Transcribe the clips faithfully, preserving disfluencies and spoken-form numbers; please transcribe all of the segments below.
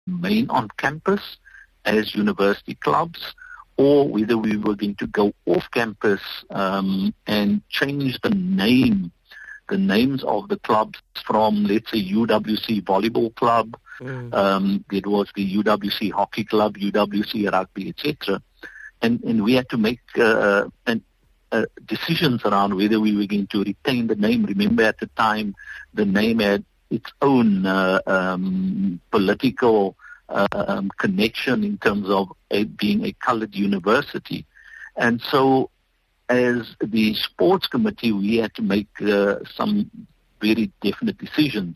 remain on campus as university clubs, or whether we were going to go off campus um, and change the name, the names of the clubs from, let's say, U W C Volleyball Club, mm. um, it was the U W C Hockey Club, U W C Rugby, et cetera. And, and we had to make uh, an, uh, decisions around whether we were going to retain the name. Remember, at the time, the name had its own uh, um, political uh, um, connection in terms of a, being a colored university. And so as the sports committee, we had to make uh, some very definite decisions.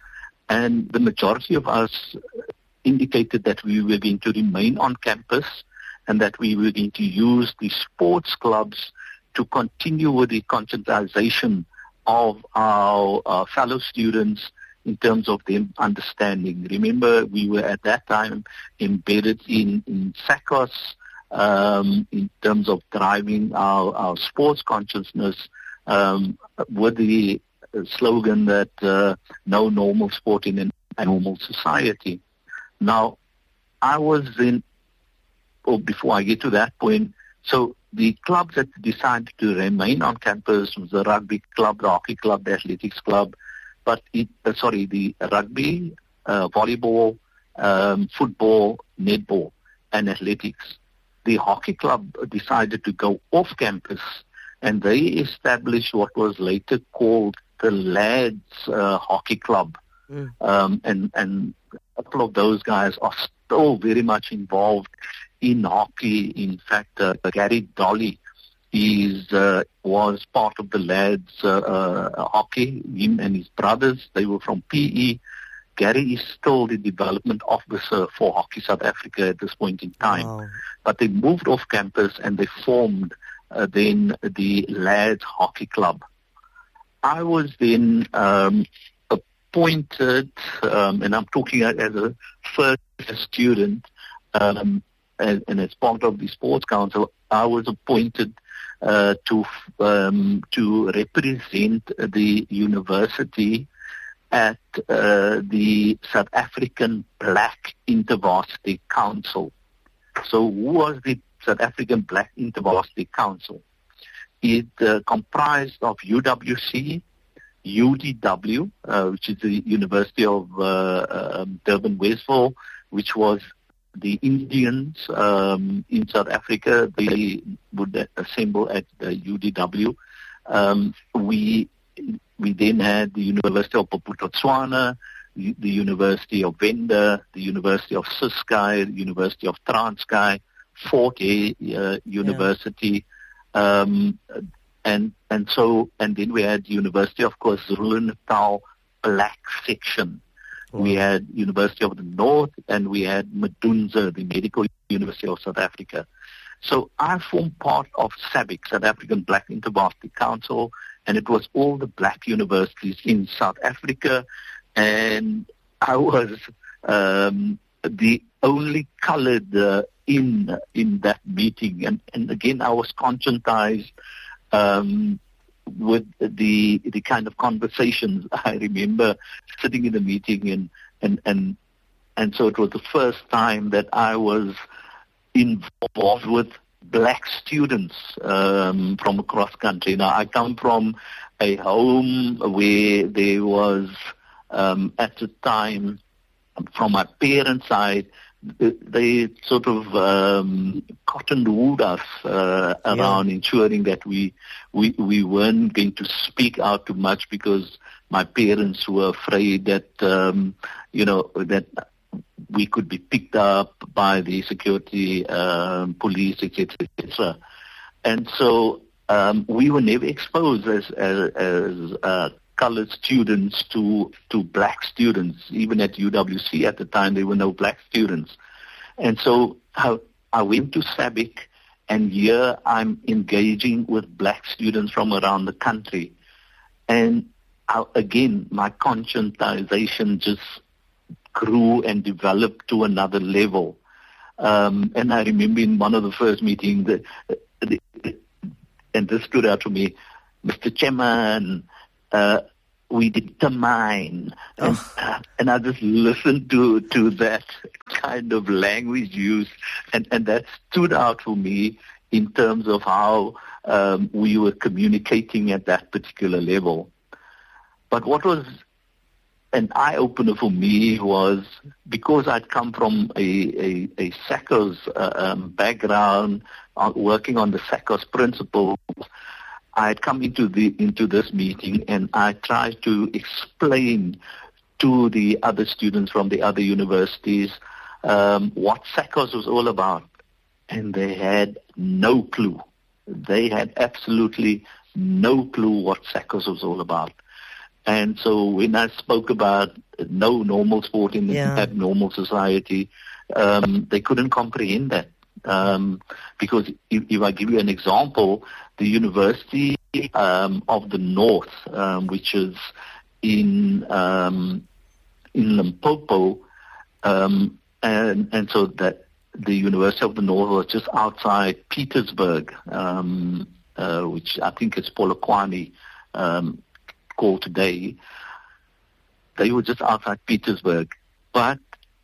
And the majority of us indicated that we were going to remain on campus and that we were going to use the sports clubs to continue with the conscientization of our uh, fellow students in terms of them understanding. Remember, we were at that time embedded in, in SACOS, um, in terms of driving our, our sports consciousness um, with the slogan that uh, no normal sport in a normal society. Now, I was in, or before I get to that point, so the clubs that decided to remain on campus was the rugby club, the hockey club, the athletics club, but it, uh, sorry, the rugby, uh, volleyball, um, football, netball, and athletics. The hockey club decided to go off campus, and they established what was later called the Lads uh, Hockey Club. Mm. Um, and, and a couple of those guys are still very much involved in hockey. In fact, uh, Gary Dolly is, uh, was part of the Lads uh, uh, hockey, him and his brothers. They were from P E. Gary is still the development officer for Hockey South Africa at this point in time. Wow. But they moved off campus and they formed uh, then the Lads Hockey Club. I was then um, appointed, um, and I'm talking as a first student, um, and, and as part of the Sports Council, I was appointed uh, to um, to represent the university at uh, the South African Black InterVarsity Council. So who was the South African Black InterVarsity Council? It uh, comprised of U W C, U D W, uh, which is the University of uh, um, Durban-Westville, which was the Indians um, in South Africa. They would assemble at the U D W. Um, we we then had the University of Bophuthatswana, the, the University of Venda, the University of Ciskei, the University of Transkei, Fort Hare uh, University. Yeah. Um, and and so and then we had University of KwaZulu-Natal Black Section. Wow. We had University of the North, and we had Medunza, the Medical University of South Africa. So I formed part of SABIC, South African Black InterVarsity Council, and it was all the black universities in South Africa, and I was um, the only colored uh, in in that meeting, and, and again I was conscientized um, with the the kind of conversations. I remember sitting in the meeting, and and and and so it was the first time that I was involved with black students um, from across country. Now I come from a home where there was um, at the time, from my parents' side, they sort of um, cottoned wool us uh, around, yeah. ensuring that we, we we weren't going to speak out too much, because my parents were afraid that um, you know that we could be picked up by the security um, police, et cetera, et cetera. And so um, we were never exposed as as, as uh, colored students to to black students. Even at U W C at the time, there were no black students. And so I, I went to SABIC, and here I'm engaging with black students from around the country. And I, again, my conscientization just grew and developed to another level. Um, and I remember in one of the first meetings, that, uh, and this stood out to me, Mister Chairman, uh, we determine. Oh. And, uh, and I just listened to, to that kind of language use, and, and that stood out for me in terms of how um, we were communicating at that particular level. But what was an eye-opener for me was, because I'd come from a, a, a SACCOS uh, um, background, uh, working on the SACCOS principles, I had come into the into this meeting and I tried to explain to the other students from the other universities um, what SACCOS was all about, and they had no clue. They had absolutely no clue what SACCOS was all about. And so when I spoke about no normal sport in Yeah. an abnormal society, um, they couldn't comprehend that. Um, because if, if I give you an example, the University um, of the North, um, which is in um, in Limpopo, um, and and so that the University of the North was just outside Petersburg, um, uh, which I think is Polokwane um, called today. They were just outside Petersburg, but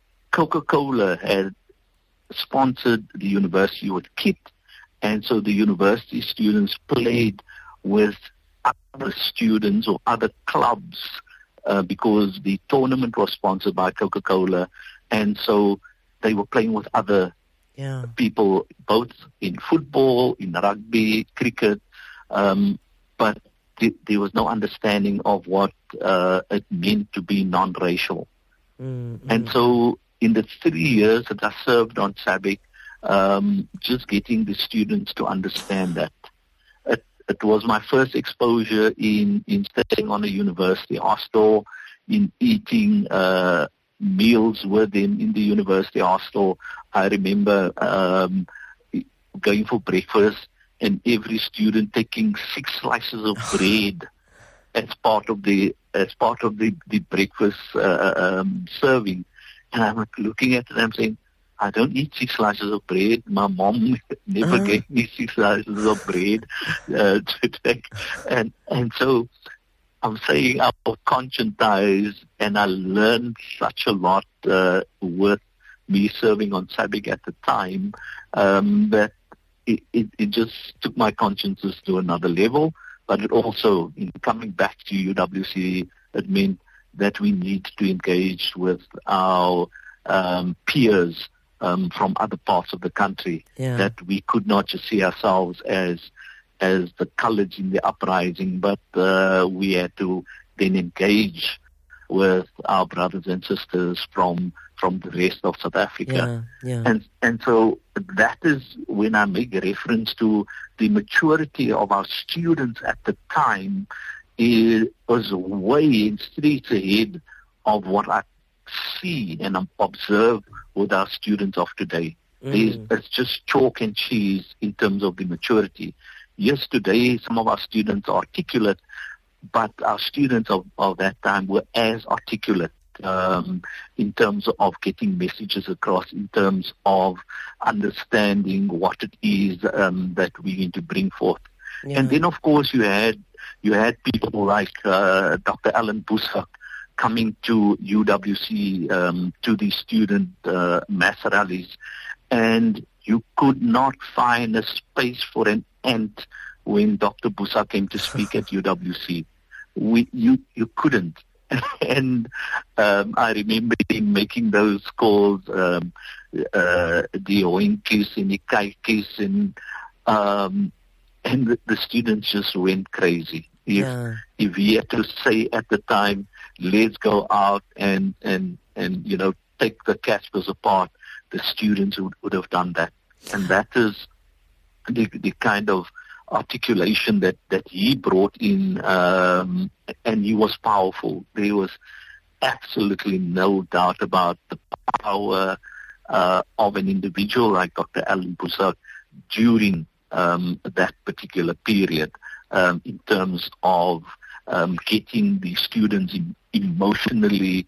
Coca-Cola had sponsored the university with kit, and so the university students played with other students or other clubs uh, because the tournament was sponsored by Coca-Cola, and so they were playing with other Yeah. people, both in football, in rugby, cricket, um, but th- there was no understanding of what uh, it meant to be non-racial. Mm-hmm. And so in the three years that I served on SABIC, um, just getting the students to understand that. It, it was my first exposure in, in staying on a university hostel, in eating uh, meals with them in the university hostel. I remember um, going for breakfast and every student taking six slices of bread as part of the as part of the, the breakfast uh, um, serving. And I'm looking at it and I'm saying, I don't eat six slices of bread. My mom never Uh-huh. gave me six slices of bread uh, to take. And, and so I'm saying I was conscientized, and I learned such a lot uh, with me serving on SABIC at the time um, that it, it, it just took my consciences to another level. But it also, in coming back to U W C, it meant that we need to engage with our um, peers um, from other parts of the country, Yeah. that we could not just see ourselves as as the colors in the uprising, but uh, we had to then engage with our brothers and sisters from from the rest of South Africa. Yeah, yeah. And and so that is when I make a reference to the maturity of our students at the time. It was way in streets ahead of what I see and observe with our students of today. Mm. It's just chalk and cheese in terms of the maturity. Yes, today some of our students are articulate, but our students of, of that time were as articulate um, in terms of getting messages across, in terms of understanding what it is um, that we need to bring forth. Yeah. And then, of course, you had you had people like uh, Doctor Alan Busak coming to U W C um, to the student uh, mass rallies, and you could not find a space for an ant when Doctor Busak came to speak at U W C. We, you, you couldn't. And um, I remember him making those calls, um, uh, the oinkies and the kaikis, and um, and the, the students just went crazy. If, Yeah. if he had to say at the time, let's go out and, and, and you know, take the Caspers apart, the students would, would have done that. And that is the, the kind of articulation that, that he brought in, um, and he was powerful. There was absolutely no doubt about the power uh, of an individual like Doctor Alan Busak during um, that particular period um, in terms of um, getting the students in, emotionally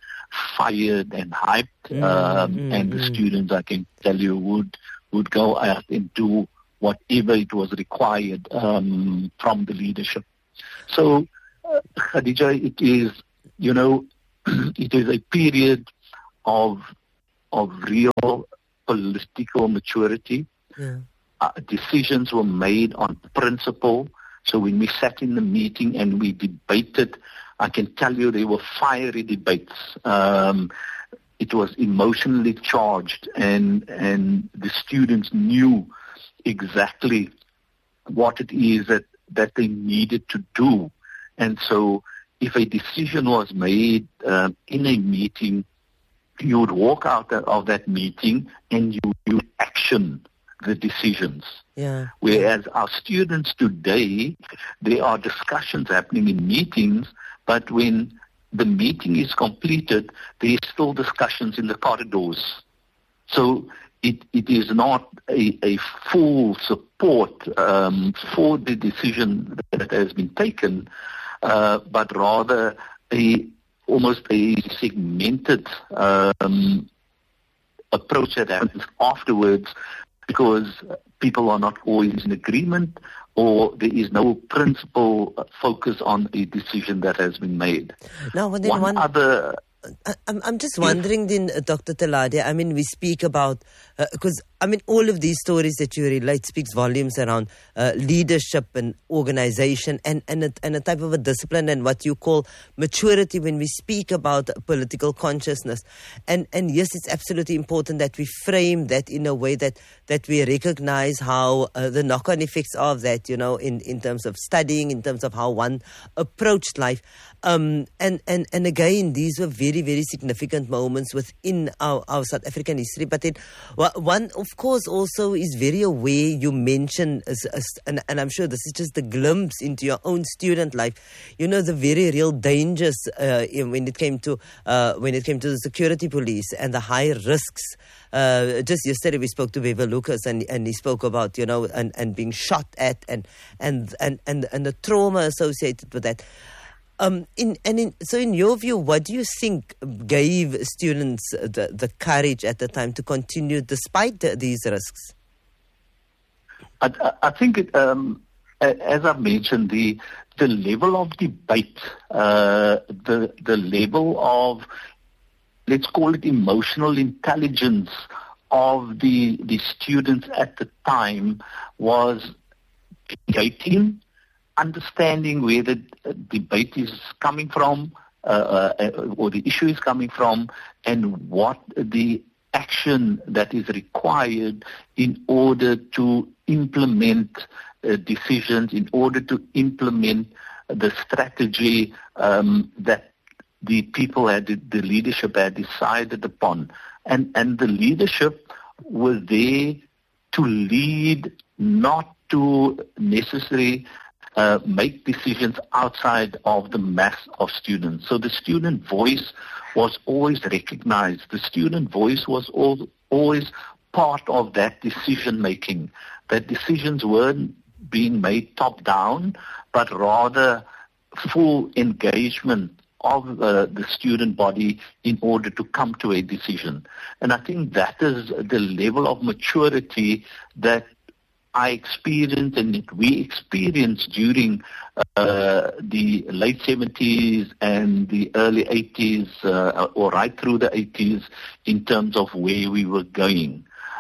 fired and hyped, Mm, um, mm, and the mm. students, I can tell you, would would go out and do whatever it was required um, from the leadership. So Khadija, it is, you know, it is a period of of real political maturity. Yeah. Uh, decisions were made on principle. So when we sat in the meeting and we debated, I can tell you there were fiery debates. Um, it was emotionally charged, and and the students knew exactly what it is that, that they needed to do. And so if a decision was made uh, in a meeting, you would walk out of that meeting and you would action the decisions. Yeah. Whereas our students today, there are discussions happening in meetings, but when the meeting is completed, there is still discussions in the corridors. So it, it is not a, a full support um, for the decision that has been taken, uh, but rather a almost a segmented um, approach that happens afterwards, because people are not always in agreement, or there is no principal focus on a decision that has been made. Now, then one, one other... I, I'm, I'm just wondering then, uh, Doctor Telade, I mean, we speak about, because, uh, I mean, all of these stories that you relate speaks volumes around uh, leadership and organization and, and, a, and a type of a discipline and what you call maturity when we speak about political consciousness. And, and yes, it's absolutely important that we frame that in a way that, that we recognize how uh, the knock-on effects of that, you know, in, in terms of studying, in terms of how one approached life. Um, and, and, and again, these were very, very significant moments within our, our South African history. But then one, of course, also is very aware, you mentioned, as, as, and, and I'm sure this is just a glimpse into your own student life, you know, the very real dangers uh, in, when it came to uh, when it came to the security police and the high risks. Uh, just yesterday we spoke to Weber Lucas, and, and he spoke about, you know, and, and being shot at and, and, and, and, and the trauma associated with that. Um, in, and in, so in your view, what do you think gave students the, the courage at the time to continue despite the, these risks? I, I think, it, um, as I've mentioned, the the level of debate, uh, the the level of, let's call it emotional intelligence of the the students at the time was engaging, understanding where the debate is coming from, uh, uh, or the issue is coming from, and what the action that is required in order to implement uh, decisions, in order to implement the strategy um, that the people had, the leadership had decided upon. And, and the leadership was there to lead, not to necessarily Uh, make decisions outside of the mass of students. So the student voice was always recognized. The student voice was all, always part of that decision making. That decisions weren't being made top down, but rather full engagement of uh, the student body in order to come to a decision. And I think that is the level of maturity that I experienced and that we experienced during uh, the late seventies and the early eighties, uh, or right through the eighties, in terms of where we were going.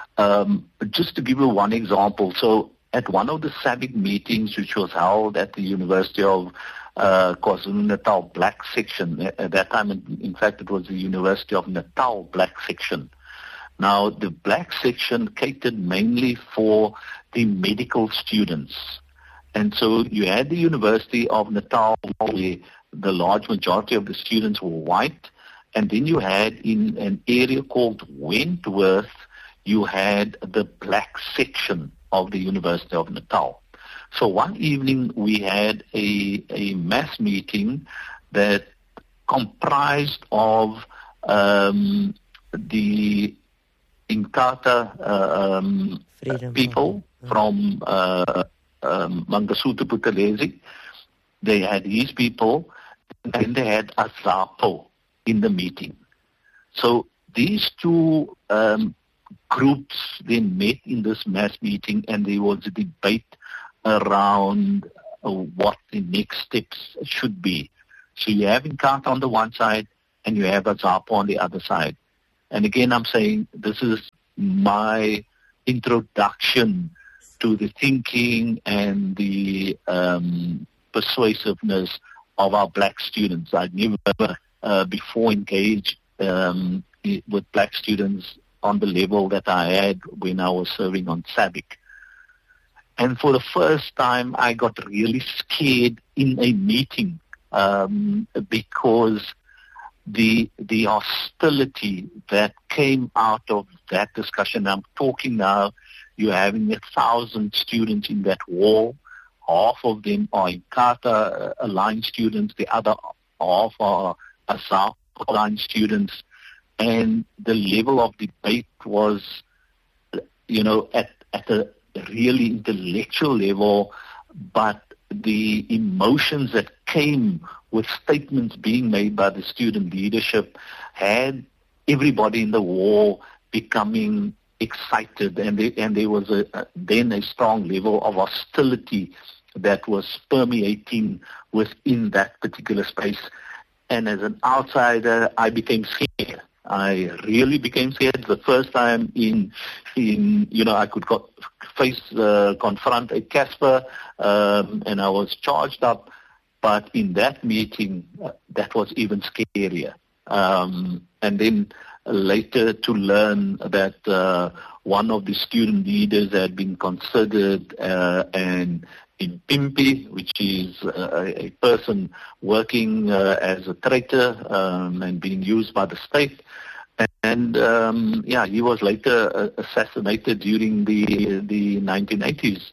Um, just to give you one example, so at one of the SABIC meetings, which was held at the University of uh, KwaZulu-Natal Black Section, at that time, in fact, it was the University of Natal Black Section. Now, the black section catered mainly for the medical students. And so you had the University of Natal, where the large majority of the students were white. And then you had, in an area called Wentworth, you had the black section of the University of Natal. So one evening we had a, a mass meeting that comprised of um, the Inkatha uh, um, people mm-hmm. from uh, um, Mangosuthu Buthelezi. They had his people, and then they had Azapo in the meeting. So these two um, groups then met in this mass meeting, and there was a debate around uh, what the next steps should be. So you have Inkatha on the one side and you have Azapo on the other side. And again, I'm saying this is my introduction to the thinking and the um, persuasiveness of our black students. I'd never uh, before engaged um, with black students on the level that I had when I was serving on S A B I C. And for the first time, I got really scared in a meeting um, because the the hostility that came out of that discussion. I'm talking now, you're having a thousand students in that wall. Half of them are Inkatha aligned students, the other half are Azapo aligned students. And the level of debate was, you know, at, at a really intellectual level, but the emotions that came with statements being made by the student leadership had everybody in the wall becoming excited, and, they, and there was a, a, then a strong level of hostility that was permeating within that particular space. And as an outsider, I became scared. I really became scared. The first time in, in you know, I could co- face, uh, confront a Casper, um, and I was charged up. But in that meeting, uh, that was even scarier. Um, and then later to learn that uh, one of the student leaders had been considered uh, and in Pimpi, which is uh, a person working uh, as a traitor um, and being used by the state. And um, yeah, he was later uh, assassinated during the the nineteen eighties.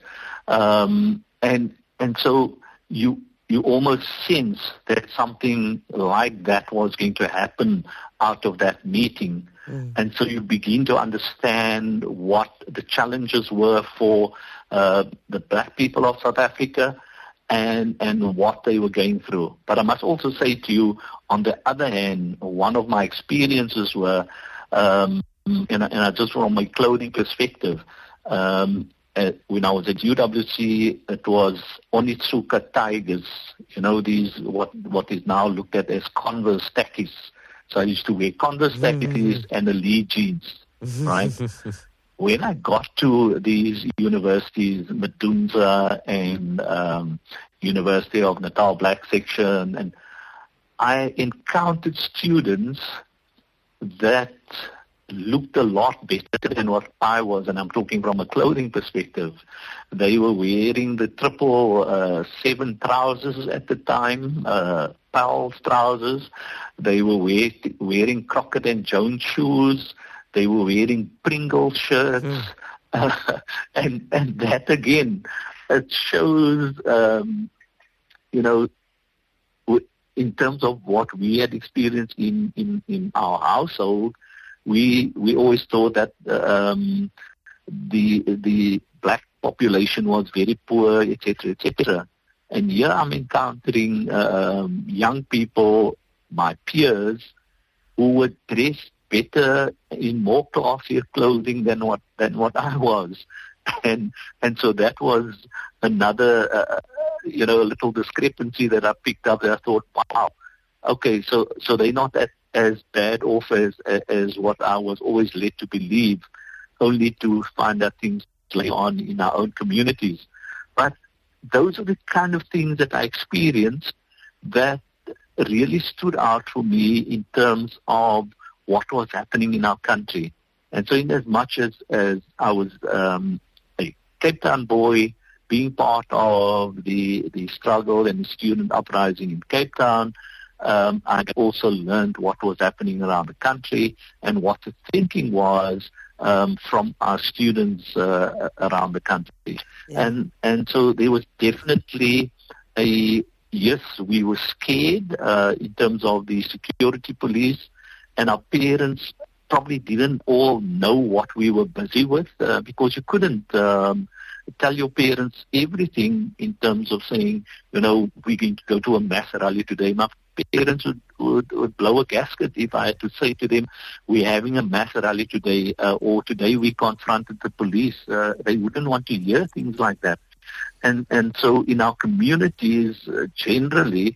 Um, and and so you you almost sense that something like that was going to happen out of that meeting. Mm. And so you begin to understand what the challenges were for uh, the black people of South Africa and, and what they were going through. But I must also say to you, on the other hand, one of my experiences were, um, and, and just from my clothing perspective, um, Uh, when I was at U W C, it was Onitsuka Tigers, you know, these, what what is now looked at as Converse tackies. So I used to wear Converse tackies and the Lee jeans, right? When I got to these universities, Medunza and um, University of Natal Black Section, and I encountered students that looked a lot better than what I was, and I'm talking from a clothing perspective. They were wearing the triple uh, seven trousers at the time, uh, Powell's trousers. They were wear, wearing Crockett and Jones shoes. They were wearing Pringle shirts. Mm. Uh, and, and that again, it shows, um, you know, in terms of what we had experienced in, in, in our household, We we always thought that um, the the black population was very poor, et cetera, et cetera. And here I'm encountering um, young people, my peers, who were dressed better in more classier clothing than what than what I was, and and so that was another uh, you know a little discrepancy that I picked up. That I thought, wow, okay, so so they're not that as bad off as as what I was always led to believe, only to find out things later on in our own communities. But those are the kind of things that I experienced that really stood out for me in terms of what was happening in our country. And so in as much as, as I was um, a Cape Town boy, being part of the, the struggle and the student uprising in Cape Town, Um, I also learned what was happening around the country and what the thinking was um, from our students uh, around the country. Yeah. And and so there was definitely a, yes, we were scared uh, in terms of the security police, and our parents probably didn't all know what we were busy with uh, because you couldn't um, tell your parents everything in terms of saying, you know, we're going to go to a mass rally today. My parents would, would, would blow a gasket if I had to say to them, we're having a mass rally today, uh, or today we confronted the police. Uh, they wouldn't want to hear things like that. and, and so in our communities uh, generally,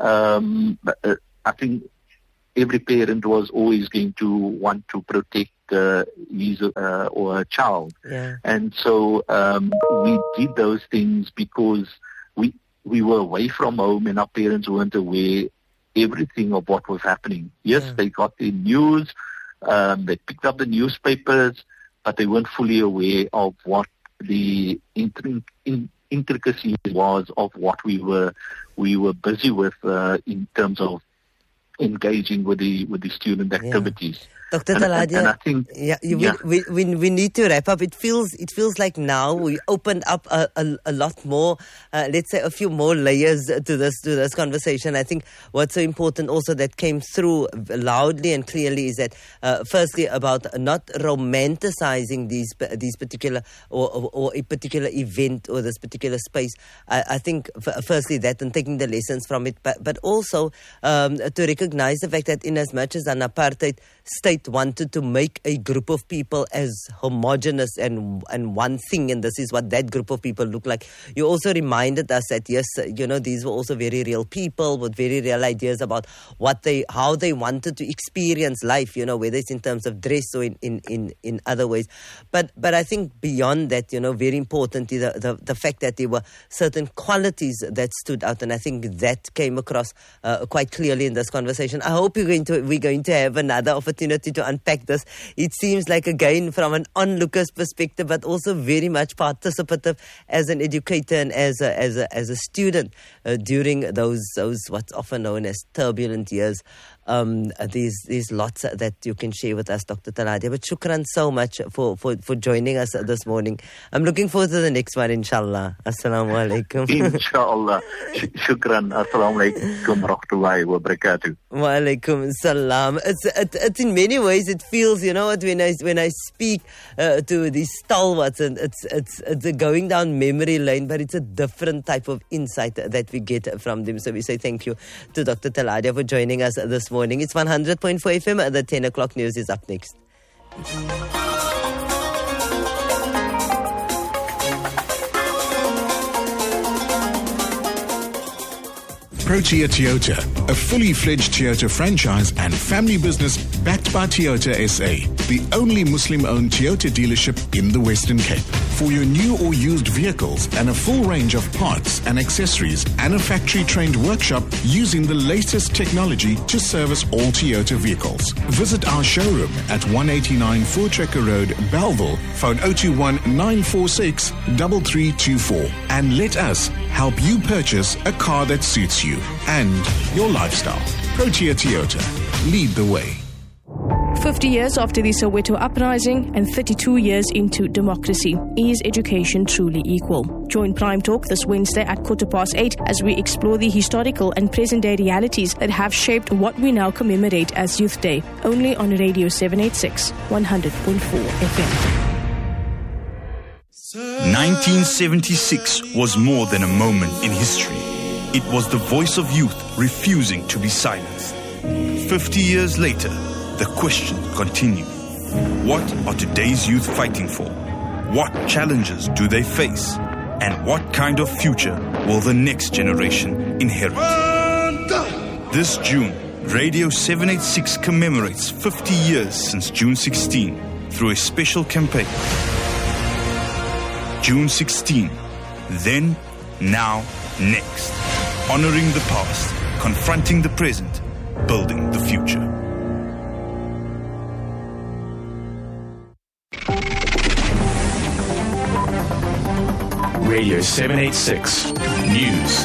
um, uh, I think every parent was always going to want to protect uh, his uh, or her child. Yeah. And so um, we did those things because we we were away from home and our parents weren't aware everything of what was happening. Yes, Yeah. they got the news, um, they picked up the newspapers, but they weren't fully aware of what the intrin- in, intricacies was of what we were we were busy with uh, in terms of engaging with the with the student activities. Yeah. Doctor And, and, Taladia, and I think yeah, you, yeah. We, we we need to wrap up. It feels it feels like now we opened up a, a, a lot more. Uh, let's say a few more layers to this to this conversation. I think what's so important also that came through loudly and clearly is that uh, firstly about not romanticizing these these particular or, or, or a particular event or this particular space. I, I think f- firstly that and taking the lessons from it, but but also um, to recognize the fact that in as much as an apartheid state wanted to make a group of people as homogenous and and one thing, and this is what that group of people look like. You also reminded us that yes, you know, these were also very real people with very real ideas about what they, how they wanted to experience life. You know, whether it's in terms of dress or in in in, in other ways. But but I think beyond that, you know, very importantly, the, the the fact that there were certain qualities that stood out, and I think that came across uh, quite clearly in this conversation. I hope you're going to we're going to have another opportunity to unpack this. It seems like, again, from an onlooker's perspective, but also very much participative as an educator and as a, as a, as a student uh, during those those what's often known as turbulent years. Um, there's, there's lots that you can share with us, Doctor Taladia. But shukran so much for, for, for joining us this morning. I'm looking forward to the next one, inshallah. Assalamu alaikum. Inshallah. Shukran. Assalamu alaikum wa rahmatullahi wa barakatuh. Wa alaikum salam. It's, it, it's in many ways, it feels, you know what, when I, when I speak uh, to these stalwarts, and it's, it's, it's a going down memory lane, but it's a different type of insight that we get from them. So we say thank you to Doctor Taladia for joining us this morning. It's one hundred point four F M. The ten o'clock news is up next. Protea Toyota, a fully fledged Toyota franchise and family business backed by Toyota S A, the only Muslim-owned Toyota dealership in the Western Cape. For your new or used vehicles and a full range of parts and accessories and a factory-trained workshop using the latest technology to service all Toyota vehicles. Visit our showroom at one eighty-nine Voortrekker Road, Bellville, phone zero two one nine four six three three two four, and let us help you purchase a car that suits you and your lifestyle. Protea Toyota. Lead the way. fifty years after the Soweto uprising and thirty-two years into democracy, is education truly equal? Join Prime Talk this Wednesday at quarter past eight as we explore the historical and present-day realities that have shaped what we now commemorate as Youth Day, only on Radio seven eighty-six, one hundred point four F M. nineteen seventy-six was more than a moment in history. It was the voice of youth refusing to be silenced. Fifty years later, the question continues. What are today's youth fighting for? What challenges do they face? And what kind of future will the next generation inherit? This June, Radio seven eighty-six commemorates fifty years since June sixteenth through a special campaign. June sixteenth, then, now, next. Honoring the past, confronting the present, building the future. Radio seven eighty-six News.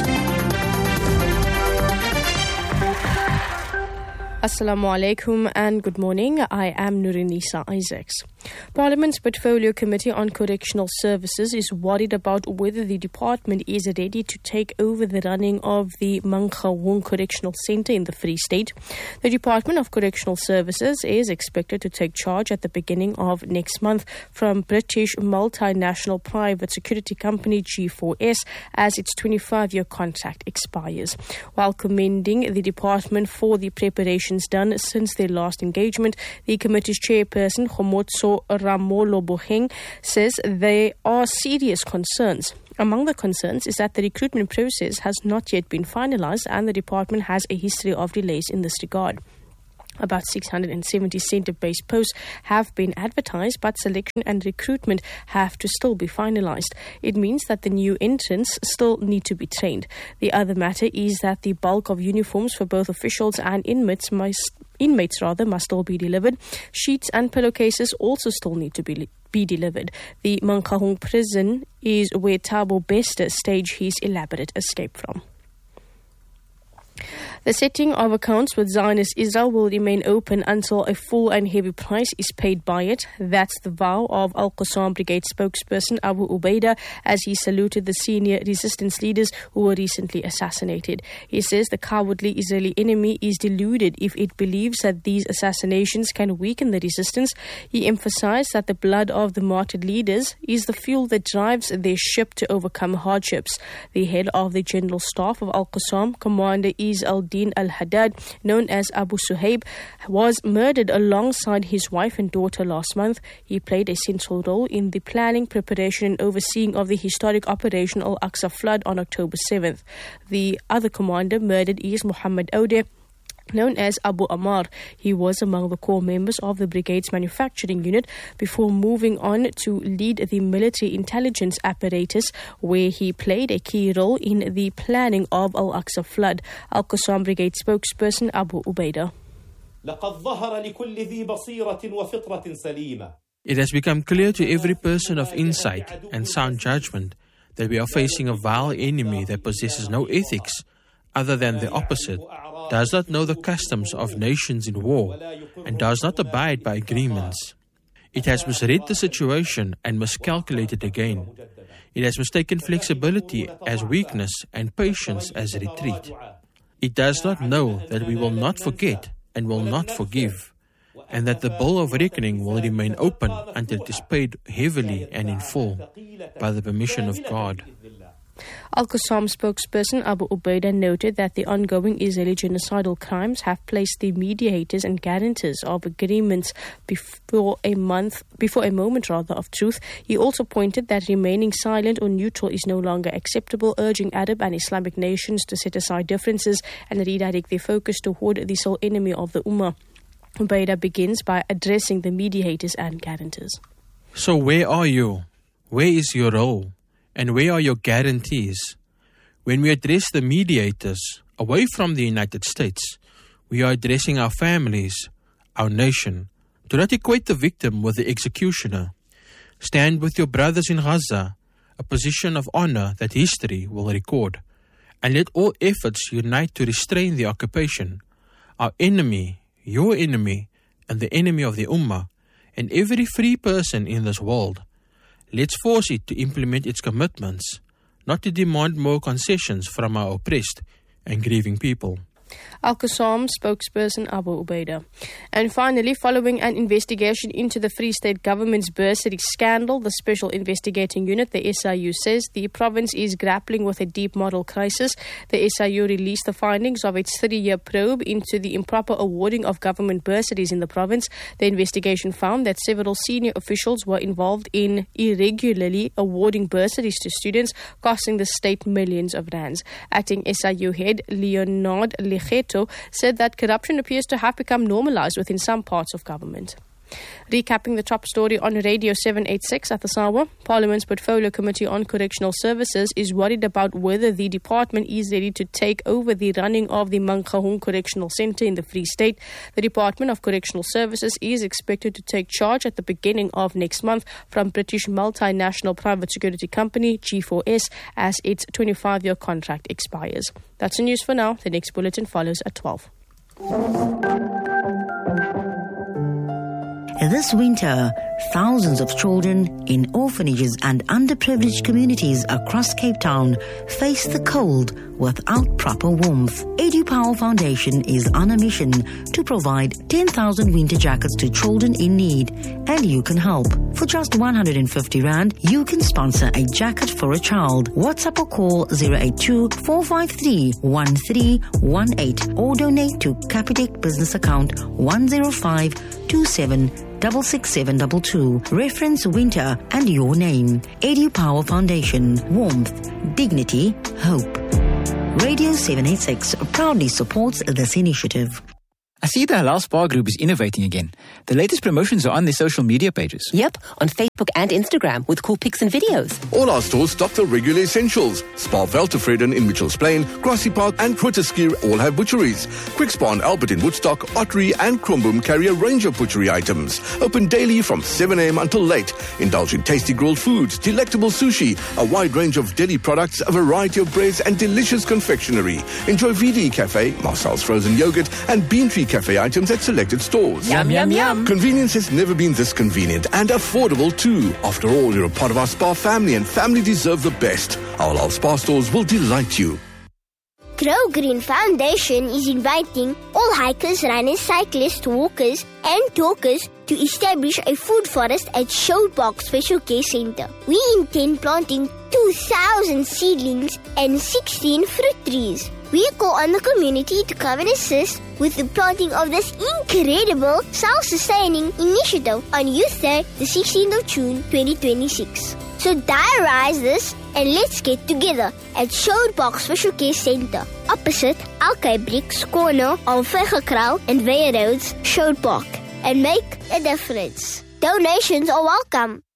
Assalamu alaikum and good morning. I am Nurinisa Isaacs. Parliament's Portfolio Committee on Correctional Services is worried about whether the department is ready to take over the running of the Mangaung Correctional Centre in the Free State. The Department of Correctional Services is expected to take charge at the beginning of next month from British multinational private security company G four S as its twenty-five-year contract expires. While commending the department for the preparations done since their last engagement, the committee's chairperson, Khomotso Professor Ramolo Boheng says there are serious concerns. Among the concerns is that the recruitment process has not yet been finalized and the department has a history of delays in this regard. About six hundred seventy centre-based posts have been advertised, but selection and recruitment have to still be finalised. It means that the new entrants still need to be trained. The other matter is that the bulk of uniforms for both officials and inmates must, inmates rather, must still be delivered. Sheets and pillowcases also still need to be be delivered. The Mangaung prison is where Thabo Bester staged his elaborate escape from. The setting of accounts with Zionist Israel will remain open until a full and heavy price is paid by it. That's the vow of Al-Qassam Brigade spokesperson Abu Ubaidah as he saluted the senior resistance leaders who were recently assassinated. He says the cowardly Israeli enemy is deluded if it believes that these assassinations can weaken the resistance. He emphasized that the blood of the martyred leaders is the fuel that drives their ship to overcome hardships. The head of the General Staff of Al-Qassam, Commander Is al-Din al-Haddad, known as Abu Suhaib, was murdered alongside his wife and daughter last month. He played a central role in the planning, preparation and overseeing of the historic Operation Al-Aqsa flood on October seventh. The other commander murdered is Muhammad Ode, known as Abu Ammar. He was among the core members of the brigade's manufacturing unit before moving on to lead the military intelligence apparatus, where he played a key role in the planning of Al-Aqsa flood. Al-Qassam Brigade spokesperson Abu Ubaidah. It has become clear to every person of insight and sound judgment that we are facing a vile enemy that possesses no ethics other than the opposite, does not know the customs of nations in war, and does not abide by agreements. It has misread the situation and miscalculated again. It has mistaken flexibility as weakness and patience as retreat. It does not know that we will not forget and will not forgive, and that the bill of reckoning will remain open until it is paid heavily and in full by the permission of God. Al-Qassam spokesperson Abu Ubaidah noted that the ongoing Israeli genocidal crimes have placed the mediators and guarantors of agreements before a month, before a moment rather of truth. He also pointed that remaining silent or neutral is no longer acceptable, urging Arab and Islamic nations to set aside differences and redirect their focus toward the sole enemy of the Ummah. Ubaidah begins by addressing the mediators and guarantors. So where are you? Where is your role? And where are your guarantees? When we address the mediators away from the United States, we are addressing our families, our nation. Do not equate the victim with the executioner. Stand with your brothers in Gaza, a position of honor that history will record. And let all efforts unite to restrain the occupation. Our enemy, your enemy, and the enemy of the Ummah, and every free person in this world. Let's force it to implement its commitments, not to demand more concessions from our oppressed and grieving people. Al-Qassam spokesperson Abu Ubaidah. And finally, following an investigation into the Free State government's bursary scandal, the Special Investigating Unit, the S I U, says the province is grappling with a deep moral crisis. The S I U released the findings of its three-year probe into the improper awarding of government bursaries in the province. The investigation found that several senior officials were involved in irregularly awarding bursaries to students, costing the state millions of rands. Acting S I U head Leonard Legeto said that corruption appears to have become normalized within some parts of government. Recapping the top story on Radio seven eighty-six at this hour, Parliament's Portfolio Committee on Correctional Services is worried about whether the department is ready to take over the running of the Mangaung Correctional Centre in the Free State. The Department of Correctional Services is expected to take charge at the beginning of next month from British multinational private security company G four S as its twenty-five-year contract expires. That's the news for now. The next bulletin follows at twelve. This winter, thousands of children in orphanages and underprivileged communities across Cape Town face the cold without proper warmth. EduPower Foundation is on a mission to provide ten thousand winter jackets to children in need, and you can help. For just one hundred fifty rand, you can sponsor a jacket for a child. WhatsApp or call zero eight two, four five three, one three one eight or donate to Capitec business account one zero five two seven six six seven two two. Reference winter and your name. EduPower Foundation. Warmth, dignity, hope. Radio seven eighty-six proudly supports this initiative. I see the Halal Spa Group is innovating again. The latest promotions are on their social media pages. Yep, on Facebook and Instagram with cool pics and videos. All our stores stock the regular essentials. Spa Veltevreden in Mitchells Plain, Grassy Park and Grooteskier all have butcheries. Quick Spa and Albert in Woodstock, Ottery and Kromboom carry a range of butchery items. Open daily from seven a.m. until late. Indulge in tasty grilled foods, delectable sushi, a wide range of deli products, a variety of breads and delicious confectionery. Enjoy V D Cafe, Marcel's frozen yogurt and Bean Tree Cafe items at selected stores. Yum, yum, yum. Convenience has never been this convenient and affordable too. After all, you're a part of our spa family and family deserve the best. Our Halal Spa stores will delight you. Grow Green Foundation is inviting all hikers, runners, cyclists, walkers and talkers to establish a food forest at Shoutbox Special Care Center. We intend planting two thousand seedlings and sixteen fruit trees. We call on the community to come and assist with the planting of this incredible self-sustaining initiative on Youth Day, the sixteenth of June, twenty twenty-six. So diarize this and let's get together at Shoutbox Special Care Center, opposite Alkei Bricks, corner of Vergekraal and Weyer Roads, Shoutbox, and make a difference. Donations are welcome.